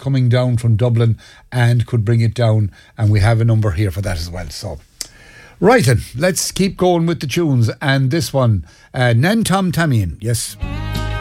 coming down from Dublin and could bring it down, and we have a number here for that as well. So right then, let's keep going with the tunes, and this one, Nan Tom Tamian, yes.